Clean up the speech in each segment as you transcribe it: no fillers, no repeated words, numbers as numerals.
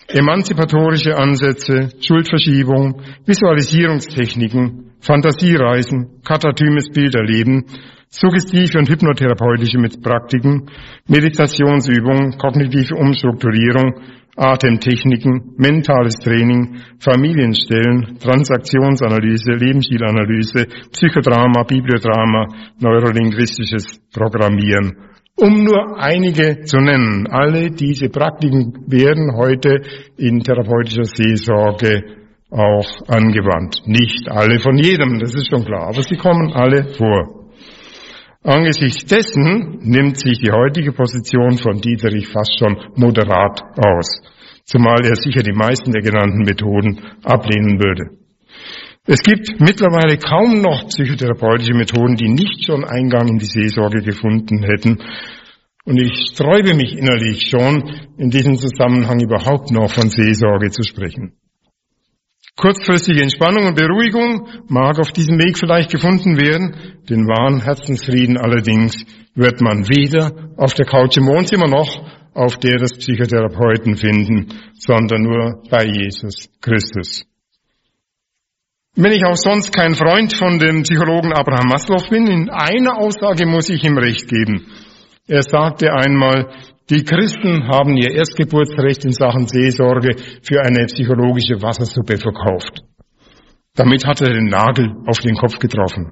Emanzipatorische Ansätze, Schuldverschiebung, Visualisierungstechniken, Fantasiereisen, katatymes Bilderleben, suggestive und hypnotherapeutische Praktiken, Meditationsübungen, kognitive Umstrukturierung, Atemtechniken, mentales Training, Familienstellen, Transaktionsanalyse, Lebensstilanalyse, Psychodrama, Bibliodrama, neurolinguistisches Programmieren. Um nur einige zu nennen. Alle diese Praktiken werden heute in therapeutischer Seelsorge auch angewandt. Nicht alle von jedem, das ist schon klar, aber sie kommen alle vor. Angesichts dessen nimmt sich die heutige Position von Dieterich fast schon moderat aus, zumal er sicher die meisten der genannten Methoden ablehnen würde. Es gibt mittlerweile kaum noch psychotherapeutische Methoden, die nicht schon Eingang in die Seelsorge gefunden hätten. Und ich sträube mich innerlich schon, in diesem Zusammenhang überhaupt noch von Seelsorge zu sprechen. Kurzfristige Entspannung und Beruhigung mag auf diesem Weg vielleicht gefunden werden. Den wahren Herzensfrieden allerdings wird man weder auf der Couch im Wohnzimmer noch auf der des Psychotherapeuten finden, sondern nur bei Jesus Christus. Wenn ich auch sonst kein Freund von dem Psychologen Abraham Maslow bin, in einer Aussage muss ich ihm recht geben. Er sagte einmal, die Christen haben ihr Erstgeburtsrecht in Sachen Seelsorge für eine psychologische Wassersuppe verkauft. Damit hat er den Nagel auf den Kopf getroffen.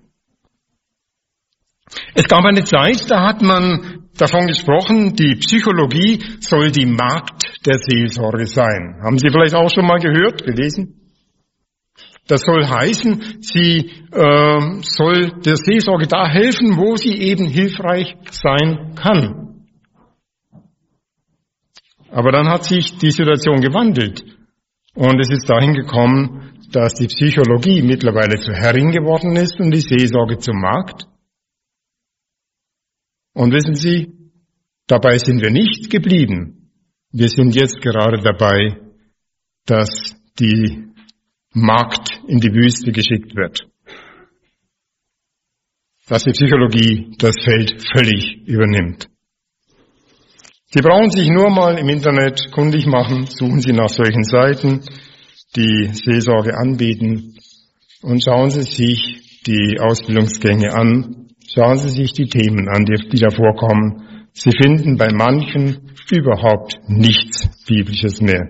Es gab eine Zeit, da hat man davon gesprochen, die Psychologie soll die Magd der Seelsorge sein. Haben Sie vielleicht auch schon mal gehört, gelesen? Das soll heißen, sie soll der Seelsorge da helfen, wo sie eben hilfreich sein kann. Aber dann hat sich die Situation gewandelt und es ist dahin gekommen, dass die Psychologie mittlerweile zur Herrin geworden ist und die Seelsorge zur Magd. Und wissen Sie, dabei sind wir nicht geblieben. Wir sind jetzt gerade dabei, dass die Magd in die Wüste geschickt wird. Dass die Psychologie das Feld völlig übernimmt. Sie brauchen sich nur mal im Internet kundig machen, suchen Sie nach solchen Seiten, die Seelsorge anbieten und schauen Sie sich die Ausbildungsgänge an, schauen Sie sich die Themen an, die da vorkommen. Sie finden bei manchen überhaupt nichts Biblisches mehr.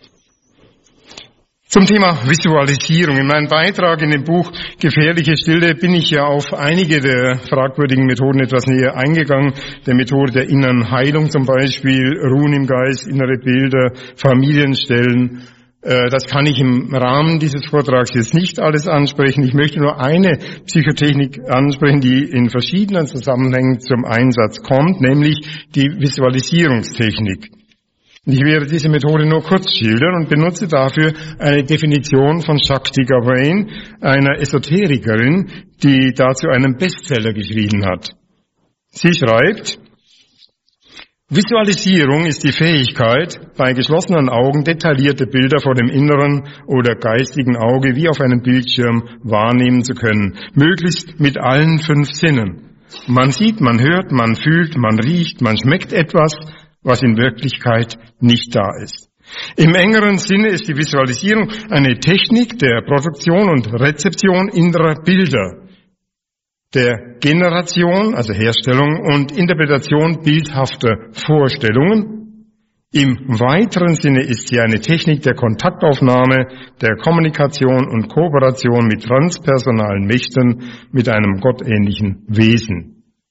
Zum Thema Visualisierung. In meinem Beitrag in dem Buch Gefährliche Stille bin ich ja auf einige der fragwürdigen Methoden etwas näher eingegangen. Der Methode der inneren Heilung zum Beispiel, Ruhen im Geist, innere Bilder, Familienstellen. Das kann ich im Rahmen dieses Vortrags jetzt nicht alles ansprechen. Ich möchte nur eine Psychotechnik ansprechen, die in verschiedenen Zusammenhängen zum Einsatz kommt, nämlich die Visualisierungstechnik. Ich werde diese Methode nur kurz schildern und benutze dafür eine Definition von Shakti Gawain, einer Esoterikerin, die dazu einen Bestseller geschrieben hat. Sie schreibt, Visualisierung ist die Fähigkeit, bei geschlossenen Augen detaillierte Bilder vor dem inneren oder geistigen Auge wie auf einem Bildschirm wahrnehmen zu können, möglichst mit allen 5 Sinnen. Man sieht, man hört, man fühlt, man riecht, man schmeckt etwas, was in Wirklichkeit nicht da ist. Im engeren Sinne ist die Visualisierung eine Technik der Produktion und Rezeption innerer Bilder, der Generation, also Herstellung und Interpretation bildhafter Vorstellungen. Im weiteren Sinne ist sie eine Technik der Kontaktaufnahme, der Kommunikation und Kooperation mit transpersonalen Mächten, mit einem gottähnlichen Wesen.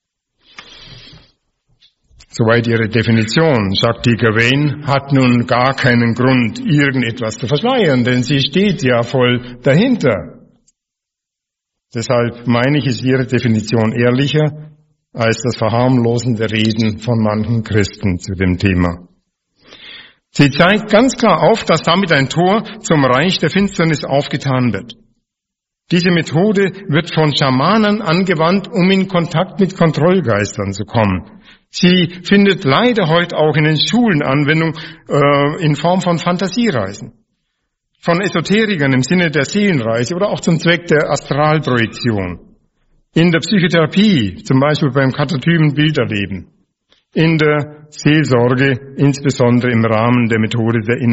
Soweit ihre Definition. Shakti Gawain hat nun gar keinen Grund, irgendetwas zu verschleiern, denn sie steht ja voll dahinter. Deshalb meine ich, ist ihre Definition ehrlicher als das verharmlosende Reden von manchen Christen zu dem Thema. Sie zeigt ganz klar auf, dass damit ein Tor zum Reich der Finsternis aufgetan wird. Diese Methode wird von Schamanen angewandt, um in Kontakt mit Kontrollgeistern zu kommen. Sie findet leider heute auch in den Schulen Anwendung in Form von Fantasiereisen. Von Esoterikern im Sinne der Seelenreise oder auch zum Zweck der Astralprojektion. In der Psychotherapie, zum Beispiel beim katatymen Bilderleben. In der Seelsorge, insbesondere im Rahmen der Methode der